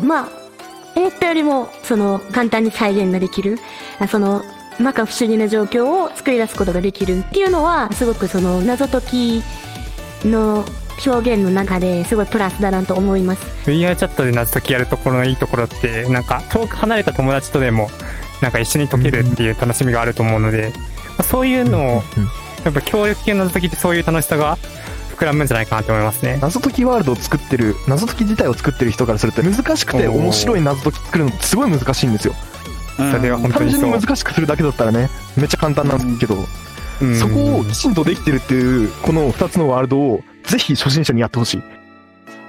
まあ思ったよりもその簡単に再現ができる、その摩訶不思議な状況を作り出すことができるっていうのはすごくその謎解きの表現の中ですごいプラスだなと思います。 VR チャットで謎解きやるところのいいところって、なんか遠く離れた友達とでもなんか一緒に解けるっていう楽しみがあると思うので、そういうのをやっぱ協力系の謎解きってそういう楽しさが膨らむんじゃないかなと思いますね。 謎解きワールドを作ってる、謎解き自体を作ってる人からすると難しくて面白い謎解き作るのってすごい難しいんですよ。 それは本当にそう。 単純に難しくするだけだったらねめっちゃ簡単なんですけど、そこをきちんとできてるっていうこの2つのワールドをぜひ初心者にやってほしい。